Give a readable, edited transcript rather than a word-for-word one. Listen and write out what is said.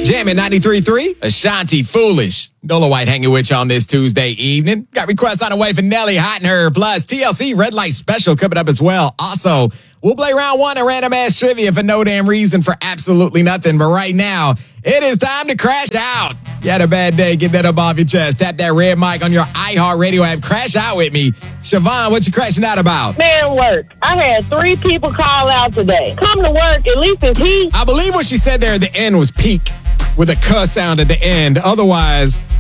Jamming 93.3, Ashanti Foolish. Nola White hanging with you on this Tuesday evening. Got requests on the way for Nelly, Hot and Her, plus TLC Red Light Special coming up as well. Also, we'll play round one of Random Ass Trivia for no damn reason for absolutely nothing. But right now, it is time to crash out. You had a bad day, get that up off your chest. Tap that red mic on your iHeartRadio app. Crash out with me. Siobhan, what you crashing out about? Man, work. I had 3 people call out today. Come to work, at least it's he. I believe what she said there at the end was peak with a cuss sound at the end. Otherwise,